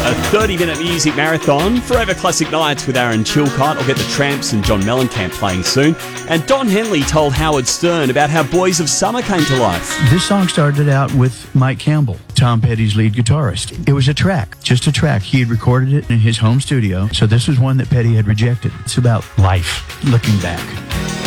A 30-minute music marathon, Forever Classic Nights with Aaron Chilcott. I'll get the Tramps and John Mellencamp playing soon. And Don Henley told Howard Stern about how Boys of Summer came to life. This song started out with Mike Campbell, Tom Petty's lead guitarist. It was a track, just a track. He had recorded it in his home studio, so this was one that Petty had rejected. It's about life, looking back.